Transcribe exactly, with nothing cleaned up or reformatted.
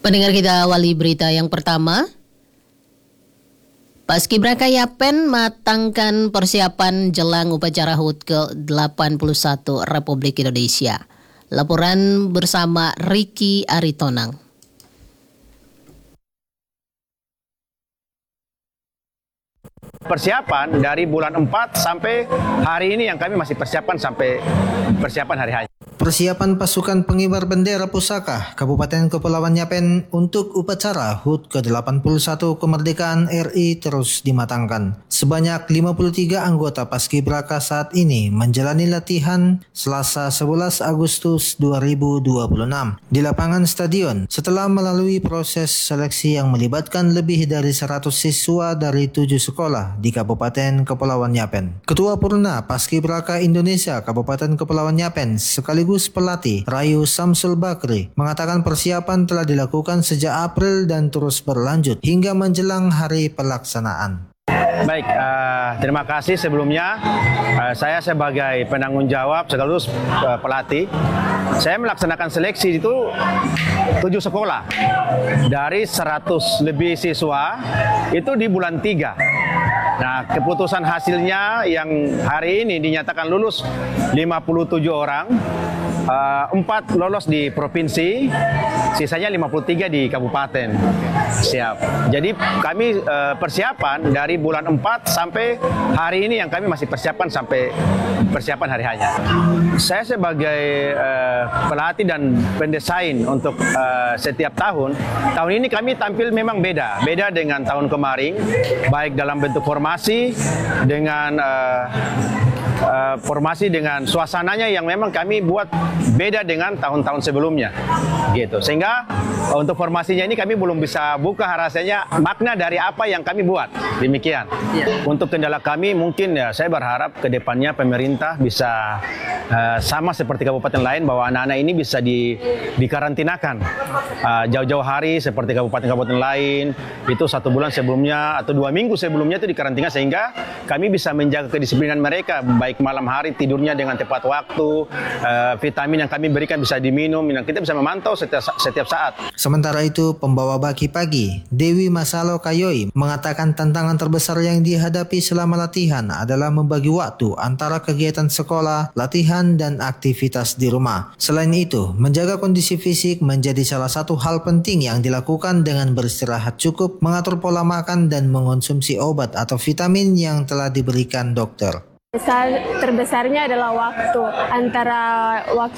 Pendengar kita awali berita yang pertama. Paskibraka Yapen matangkan persiapan jelang upacara H U T ke delapan puluh satu Republik Indonesia. Laporan bersama Ricky Aritonang. Persiapan dari bulan empat sampai hari ini yang kami masih persiapan sampai persiapan hari H. Persiapan pasukan pengibar bendera pusaka Kabupaten Kepulauan Yapen untuk upacara H U T ke delapan puluh satu kemerdekaan R I terus dimatangkan. Sebanyak lima puluh tiga anggota Paskibraka saat ini menjalani latihan Selasa sebelas Agustus dua ribu dua puluh enam di lapangan stadion setelah melalui proses seleksi yang melibatkan lebih dari seratus siswa dari tujuh sekolah di Kabupaten Kepulauan Yapen. Ketua Purna Paskibraka Indonesia Kabupaten Kepulauan Yapen sekaligus pelatih Rayu Samsul Bakri mengatakan persiapan telah dilakukan sejak April dan terus berlanjut hingga menjelang hari pelaksanaan. Baik, uh, terima kasih sebelumnya. Uh, saya sebagai penanggung jawab sekaligus uh, pelatih, saya melaksanakan seleksi itu tujuh sekolah dari seratus lebih siswa itu di bulan tiga. Nah, keputusan hasilnya yang hari ini dinyatakan lulus lima puluh tujuh orang, uh, empat lolos di provinsi, sisanya lima puluh tiga di kabupaten. Siap. Jadi kami uh, persiapan dari bulan empat sampai hari ini yang kami masih persiapan sampai persiapan hari hanya. Saya sebagai uh, pelatih dan pendesain untuk uh, setiap tahun, tahun ini kami tampil memang beda, beda dengan tahun kemarin, baik dalam bentuk formasi dengan uh, uh, formasi dengan suasananya yang memang kami buat beda dengan tahun-tahun sebelumnya, gitu. Sehingga uh, untuk formasinya ini kami belum bisa buka rasanya makna dari apa yang kami buat. Demikian. Ya. Untuk kendala kami mungkin ya saya berharap ke depannya pemerintah bisa uh, sama seperti kabupaten lain bahwa anak-anak ini bisa di dikarantinakan uh, jauh-jauh hari seperti kabupaten-kabupaten lain itu satu bulan sebelumnya atau dua minggu sebelumnya itu dikarantina sehingga kami bisa menjaga kedisiplinan mereka baik malam hari tidurnya dengan tepat waktu, uh, vitamin yang kami berikan bisa diminum, dan kita bisa memantau setiap, setiap saat. Sementara itu pembawa baki pagi Dewi Masalo Kayoi mengatakan tantangan terbesar yang dihadapi selama latihan adalah membagi waktu antara kegiatan sekolah, latihan, dan aktivitas di rumah. Selain itu, menjaga kondisi fisik menjadi salah satu hal penting yang dilakukan dengan beristirahat cukup, mengatur pola makan, dan mengonsumsi obat atau vitamin yang telah diberikan dokter. Besar, terbesarnya adalah waktu antara waktu